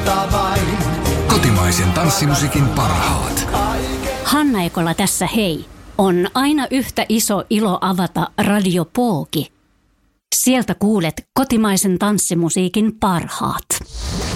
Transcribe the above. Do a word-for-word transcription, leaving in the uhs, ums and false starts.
mutta vain. Kotimaisen tanssimusiikin parhaat. Hanna Ekola tässä hei. On aina yhtä iso ilo avata Radio Pooki. Sieltä kuulet kotimaisen tanssimusiikin parhaat.